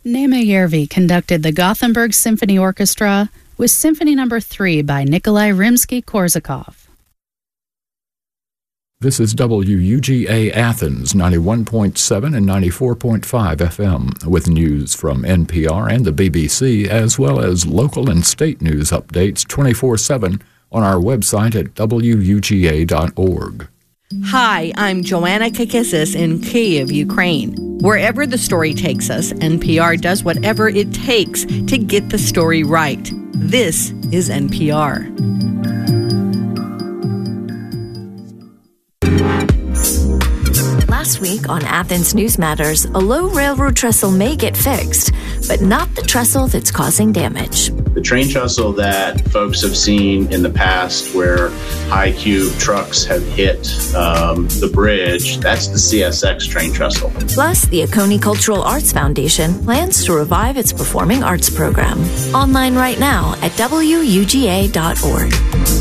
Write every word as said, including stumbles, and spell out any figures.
Nema Järvi conducted the Gothenburg Symphony Orchestra with Symphony Number three by Nikolai Rimsky-Korsakov. This is W U G A Athens, ninety-one point seven and ninety-four point five F M, with news from N P R and the B B C, as well as local and state news updates twenty-four seven on our website at W U G A dot org. Hi, I'm Joanna Kakissis in Kyiv, Ukraine. Wherever the story takes us, N P R does whatever it takes to get the story right. This is N P R. Last week on Athens News Matters, a low railroad trestle may get fixed, but not the trestle that's causing damage. The train trestle that folks have seen in the past where high cube trucks have hit um, the bridge, that's the C S X train trestle. Plus, the Oconee Cultural Arts Foundation plans to revive its performing arts program. Online right now at W U G A dot org.